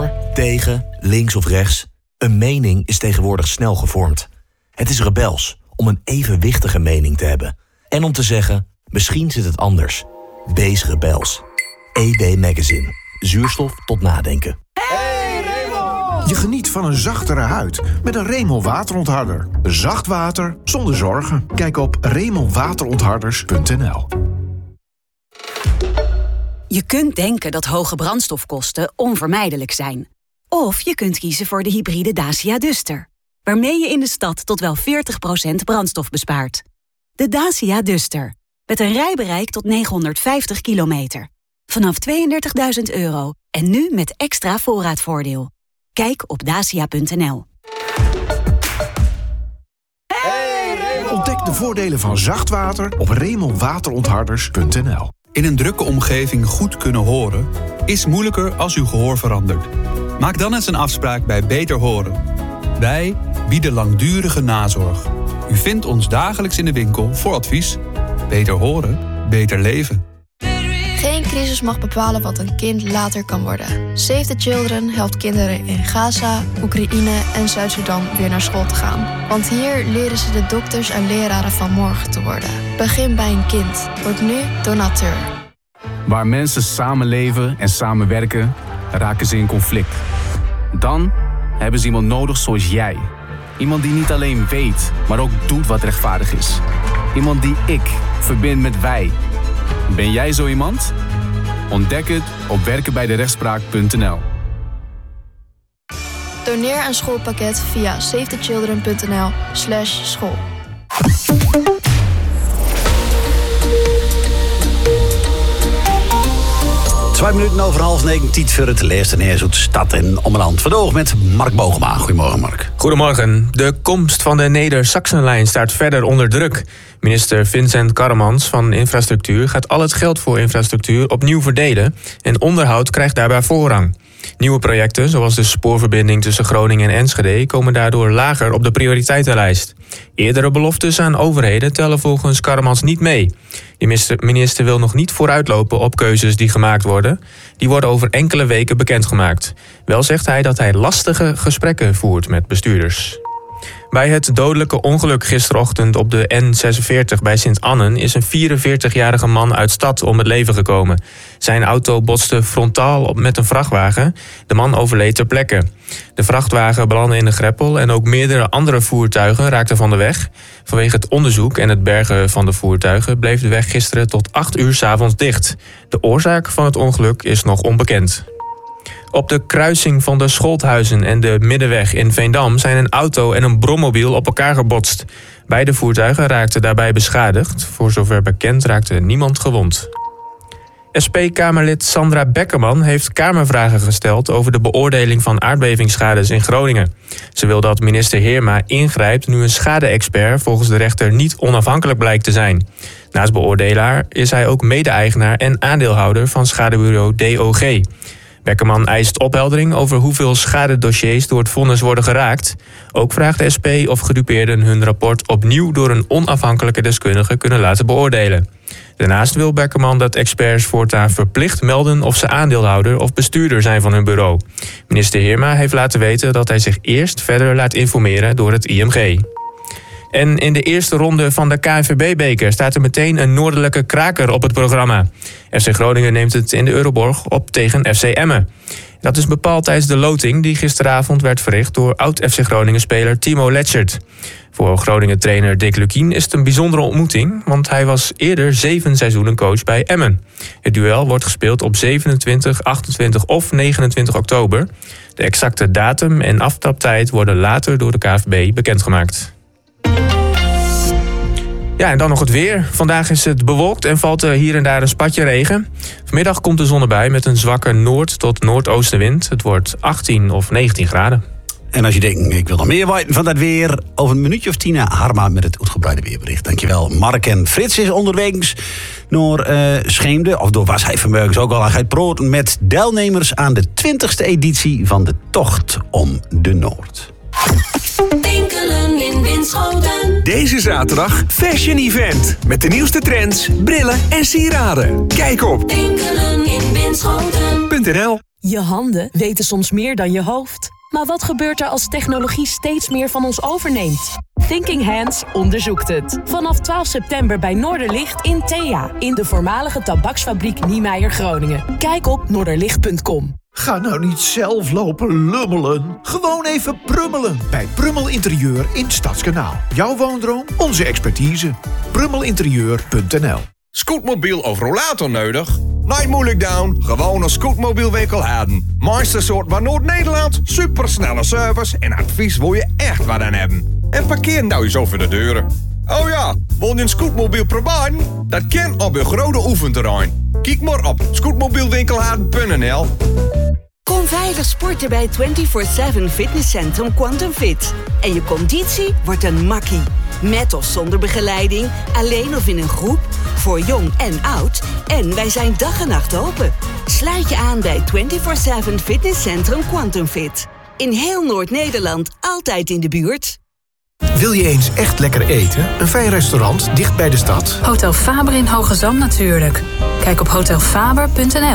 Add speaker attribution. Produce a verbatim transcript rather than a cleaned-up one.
Speaker 1: Voor, tegen, links of rechts. Een mening is tegenwoordig snel gevormd. Het is rebels om een evenwichtige mening te hebben. En om te zeggen, misschien zit het anders. Wees rebels. E B Magazine. Zuurstof tot nadenken.
Speaker 2: Hey Remol! Je geniet van een zachtere huid met een Remol waterontharder. Zacht water zonder zorgen. Kijk op remol waterontharders punt n l.
Speaker 3: Je kunt denken dat hoge brandstofkosten onvermijdelijk zijn. Of je kunt kiezen voor de hybride Dacia Duster, waarmee je in de stad tot wel veertig procent brandstof bespaart. De Dacia Duster, met een rijbereik tot negenhonderdvijftig kilometer. Vanaf tweeëndertigduizend euro en nu met extra voorraadvoordeel. Kijk op dacia punt n l.
Speaker 2: Ontdek de voordelen van zacht water op remol waterontharders punt n l.
Speaker 4: In een drukke omgeving goed kunnen horen is moeilijker als uw gehoor verandert. Maak dan eens een afspraak bij Beter Horen. Wij bieden langdurige nazorg. U vindt ons dagelijks in de winkel voor advies. Beter horen, beter leven.
Speaker 5: Geen crisis mag bepalen wat een kind later kan worden. Save the Children helpt kinderen in Gaza, Oekraïne en Zuid-Sudan weer naar school te gaan. Want hier leren ze de dokters en leraren van morgen te worden. Begin bij een kind. Word nu donateur.
Speaker 6: Waar mensen samenleven en samenwerken, raken ze in conflict. Dan hebben ze iemand nodig zoals jij. Iemand die niet alleen weet, maar ook doet wat rechtvaardig is. Iemand die ik verbind met wij. Ben jij zo iemand? Ontdek het op werken bij de rechtspraak punt n l.
Speaker 5: Doneer een schoolpakket via save the children punt n l slash school.
Speaker 7: Twee minuten over half negen, tijd voor het leerste neerzoet stad en omland. Vandaag met Mark Bogema. Goedemorgen, Mark.
Speaker 8: Goedemorgen. De komst van de Neder-Saxenlijn staat verder onder druk. Minister Vincent Karremans van Infrastructuur gaat al het geld voor infrastructuur opnieuw verdelen en onderhoud krijgt daarbij voorrang. Nieuwe projecten, zoals de spoorverbinding tussen Groningen en Enschede, komen daardoor lager op de prioriteitenlijst. Eerdere beloftes aan overheden tellen volgens Karremans niet mee. De minister wil nog niet vooruitlopen op keuzes die gemaakt worden. Die worden over enkele weken bekendgemaakt. Wel zegt hij dat hij lastige gesprekken voert met bestuurders. Bij het dodelijke ongeluk gisterochtend op de N zesenveertig bij Sint-Annen is een vierenveertigjarige man uit Stad om het leven gekomen. Zijn auto botste frontaal met een vrachtwagen. De man overleed ter plekke. De vrachtwagen belandde in de greppel en ook meerdere andere voertuigen raakten van de weg. Vanwege het onderzoek en het bergen van de voertuigen bleef de weg gisteren tot acht uur 's avonds dicht. De oorzaak van het ongeluk is nog onbekend. Op de kruising van de Scholthuizen en de Middenweg in Veendam zijn een auto en een brommobiel op elkaar gebotst. Beide voertuigen raakten daarbij beschadigd. Voor zover bekend raakte niemand gewond. S P-Kamerlid Sandra Beckerman heeft Kamervragen gesteld over de beoordeling van aardbevingsschades in Groningen. Ze wil dat minister Heerma ingrijpt nu een schade-expert volgens de rechter niet onafhankelijk blijkt te zijn. Naast beoordelaar is hij ook mede-eigenaar en aandeelhouder van schadebureau D O G. Beckerman eist opheldering over hoeveel schadedossiers door het vonnis worden geraakt. Ook vraagt de S P of gedupeerden hun rapport opnieuw door een onafhankelijke deskundige kunnen laten beoordelen. Daarnaast wil Beckerman dat experts voortaan verplicht melden of ze aandeelhouder of bestuurder zijn van hun bureau. Minister Heerma heeft laten weten dat hij zich eerst verder laat informeren door het I M G. En in de eerste ronde van de K N V B-beker staat er meteen een noordelijke kraker op het programma. F C Groningen neemt het in de Euroborg op tegen F C Emmen. Dat is bepaald tijdens de loting die gisteravond werd verricht door oud-F C Groningen-speler Timo Letschert. Voor Groningen-trainer Dick Lukien is het een bijzondere ontmoeting, want hij was eerder zeven seizoenen coach bij Emmen. Het duel wordt gespeeld op zevenentwintig, achtentwintig of negenentwintig oktober. De exacte datum en aftraptijd worden later door de K N V B bekendgemaakt. Ja, en dan nog het weer. Vandaag is het bewolkt en valt er hier en daar een spatje regen. Vanmiddag komt de zon erbij met een zwakke noord- tot noordoostenwind. Het wordt achttien of negentien graden.
Speaker 7: En als je denkt, ik wil nog meer weten van dat weer, over een minuutje of tien, Harma met het uitgebreide weerbericht. Dankjewel, Mark. En Frits is onderwegs naar uh, Scheemde, of door was hij vanmorgens ook al. Hij gaat praten met deelnemers aan de twintigste editie van de Tocht om de Noord.
Speaker 9: Winkelen in Winschoten. Deze zaterdag Fashion Event. Met de nieuwste trends, brillen en sieraden. Kijk op winkelen in Winschoten punt n l.
Speaker 10: Je handen weten soms meer dan je hoofd. Maar wat gebeurt er als technologie steeds meer van ons overneemt? Thinking Hands onderzoekt het. Vanaf twaalf september bij Noorderlicht in Thea. In de voormalige tabaksfabriek Niemeyer Groningen. Kijk op noorderlicht punt com.
Speaker 2: Ga nou niet zelf lopen lummelen. Gewoon even prummelen. Bij Prummel Interieur in Stadskanaal. Jouw woondroom, onze expertise. prummel interieur punt n l.
Speaker 11: Scootmobiel of rollator nodig? Niet moeilijk down, gewoon een scootmobielwinkel hebben. Meeste soort van Noord-Nederland, supersnelle service en advies wil je echt wat aan hebben. En parkeer nou eens over de deuren. Oh ja, wil je een scootmobiel proberen? Dat kan op een grote oefenterrein. Kijk maar op scootmobielwinkelhaden punt n l.
Speaker 12: Kom veilig sporten bij vierentwintig zeven fitnesscentrum Quantum Fit. En je conditie wordt een makkie. Met of zonder begeleiding, alleen of in een groep, voor jong en oud. En wij zijn dag en nacht open. Sluit je aan bij vierentwintig zeven fitnesscentrum Quantum Fit. In heel Noord-Nederland, altijd in de buurt.
Speaker 2: Wil je eens echt lekker eten? Een fijn restaurant dicht bij de stad?
Speaker 13: Hotel Faber in Hoogezand natuurlijk. Kijk op hotel faber punt n l.